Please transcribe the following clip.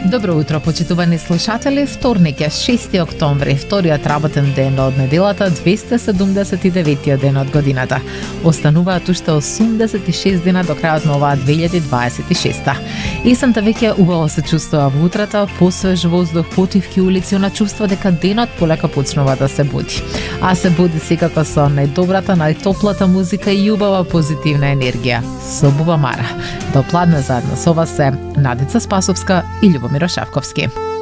Добро утро, почитувани слушатели. Вторник е 6 октомври, вториот работен ден од неделата, 279 ден од годината. Остануваат уште 86 дена до крајот на оваа 2026. Есента веќе убаво се чувствува во утрата, посвеж воздух, потивки улици, она чувство дека денот полека почнува да се буди. А се буди секако со најдобрата, најтоплата музика и убава позитивна енергија. Со Буба Мара. До пладне заедно со вас се Надица Спасовска и Љубомир Шавковски.